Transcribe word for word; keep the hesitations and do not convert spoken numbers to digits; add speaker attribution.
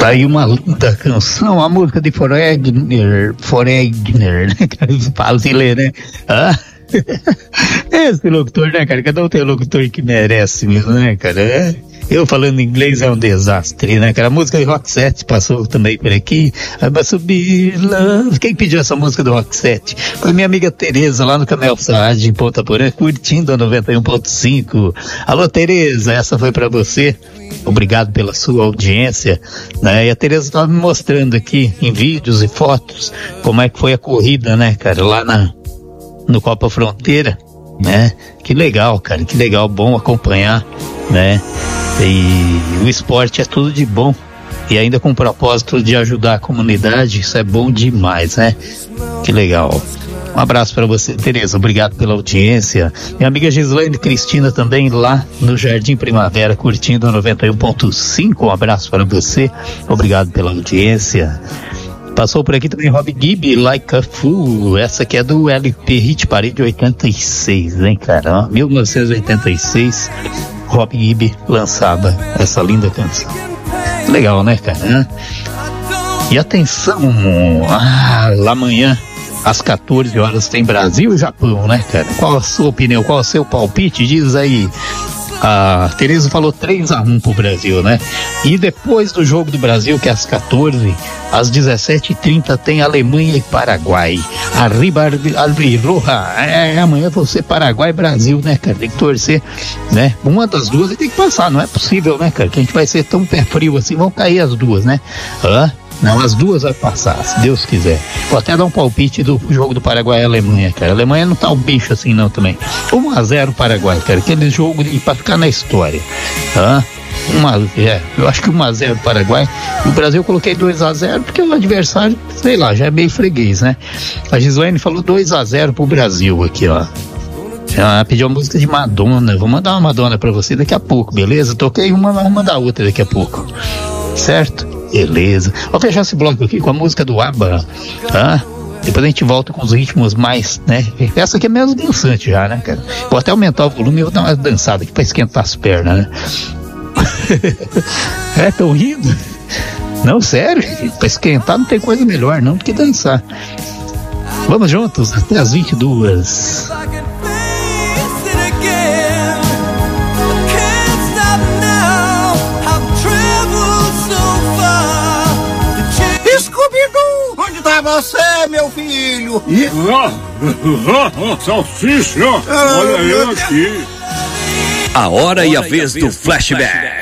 Speaker 1: Tá aí uma linda canção, a música de Foreigner, Foreigner, né? Fácil ler, né? Ah. Esse locutor, né, cara? Cada um tem um locutor que merece mesmo, né, cara? É. Eu falando inglês é um desastre, né, cara? A música de Roxette passou também por aqui. Vai subir love. Quem pediu essa música do Roxette? Foi minha amiga Tereza, lá no Canal Saad, em Ponta Porã, curtindo a noventa e um ponto cinco. Alô, Tereza, essa foi pra você. Obrigado pela sua audiência, né? E a Tereza estava me mostrando aqui, em vídeos e fotos, como é que foi a corrida, né, cara? Lá na, no Copa Fronteira, né? Que legal, cara, que legal, bom acompanhar, né? E o esporte é tudo de bom, e ainda com o propósito de ajudar a comunidade, isso é bom demais, né? Que legal. Um abraço para você, Tereza, obrigado pela audiência. Minha amiga Gislaine Cristina também lá no Jardim Primavera, curtindo a noventa e um ponto cinco, um abraço para você, obrigado pela audiência. Passou por aqui também Rob Gibb, Like a Fool, essa aqui é do L P Hit Parade oitenta e seis, hein, cara? mil novecentos e oitenta e seis, Rob Gibb lançava essa linda canção. Legal, né, cara? E atenção, ah, lá amanhã, às quatorze horas, tem Brasil e Japão, né, cara? Qual a sua opinião, qual o seu palpite? Diz aí. A Tereza falou três a um pro Brasil, né? E depois do jogo do Brasil, que é às quatorze, às dezessete e trinta, tem Alemanha e Paraguai. Arriba Albiroja. É, amanhã você Paraguai e Brasil, né, cara? Tem que torcer, né? Uma das duas tem que passar, não é possível, né, cara? Que a gente vai ser tão pé frio assim, vão cair as duas, né? Hã? Não, as duas vai passar, se Deus quiser. Vou até dar um palpite do jogo do Paraguai e Alemanha, cara. A Alemanha não tá um bicho assim não também. um a zero Paraguai, cara. Aquele jogo de, pra ficar na história. Hã? Uma, é, eu acho que um a zero Paraguai. No Brasil eu coloquei dois a zero porque o adversário, sei lá, já é meio freguês, né? A Gislaine falou dois a zero pro Brasil aqui, ó. Ela pediu uma música de Madonna. Vou mandar uma Madonna pra você daqui a pouco, beleza? Toquei uma, vou mandar outra daqui a pouco. Certo? Beleza. Vou fechar esse bloco aqui com a música do ABBA, tá? Depois a gente volta com os ritmos mais, né? Essa aqui é menos dançante já, né, cara? Vou até aumentar o volume e vou dar uma dançada aqui pra esquentar as pernas, né? É, tão rindo? Não, sério, pra esquentar não tem coisa melhor não do que dançar. Vamos juntos até as vinte e duas.
Speaker 2: Você, meu filho.
Speaker 3: E... Salsicha, olha eu aqui.
Speaker 4: A hora e a vez do flashback.